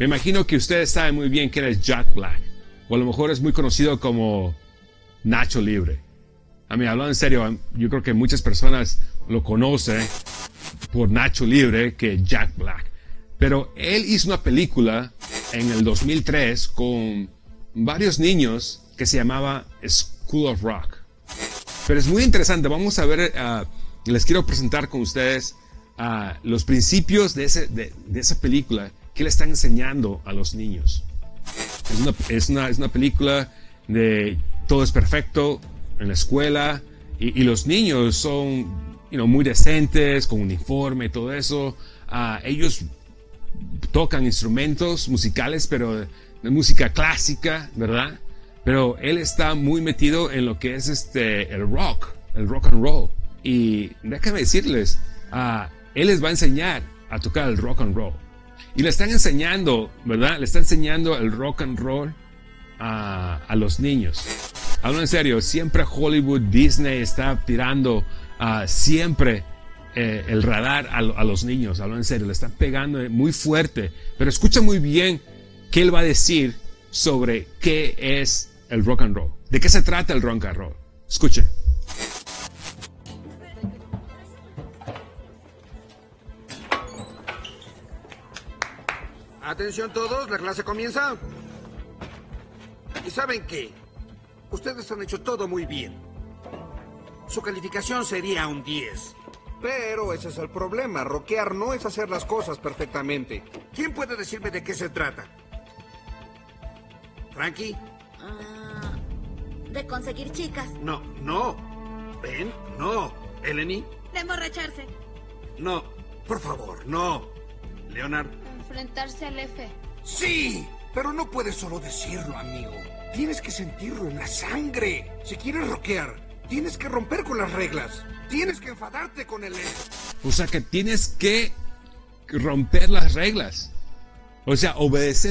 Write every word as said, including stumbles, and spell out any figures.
Me imagino que ustedes saben muy bien quién es Jack Black, o a lo mejor es muy conocido como Nacho Libre. A mí, hablando en serio, yo creo que muchas personas lo conocen por Nacho Libre que Jack Black. Pero él hizo una película en el dos mil tres con varios niños que se llamaba School of Rock. Pero es muy interesante. Vamos a ver, uh, les quiero presentar con ustedes uh, los principios de, ese, de, de esa película que le están enseñando a los niños. Es una, es una, es una película de todo es perfecto en la escuela y, y los niños son you know, muy decentes, con uniforme y todo eso. Uh, ellos tocan instrumentos musicales, pero de, de música clásica, ¿verdad? Pero él está muy metido en lo que es este, el rock, el rock and roll. Y déjame decirles, uh, él les va a enseñar a tocar el rock and roll. Y le están enseñando, ¿verdad? Le está enseñando el rock and roll a, a los niños. Hablo en serio, siempre Hollywood, Disney está tirando uh, siempre eh, el radar a, a los niños. Hablo en serio, le están pegando muy fuerte. Pero escucha muy bien qué él va a decir sobre qué es el rock and roll. ¿De qué se trata el rock and roll? Escuchen. Atención todos, la clase comienza. ¿Y saben qué? Ustedes han hecho todo muy bien. Su calificación sería un diez. Pero ese es el problema. Rockear no es hacer las cosas perfectamente. ¿Quién puede decirme de qué se trata? ¿Frankie? Uh, de conseguir chicas. No, no. ¿Ben? No. ¿Eleni? De emborracharse. No. Por favor, no. ¿Leonard? Enfrentarse al F. ¡Sí! Pero no puedes solo decirlo, amigo. Tienes que sentirlo en la sangre. Si quieres rockear, tienes que romper con las reglas. Tienes que enfadarte con el F. O sea que tienes que romper las reglas. O sea, obedecer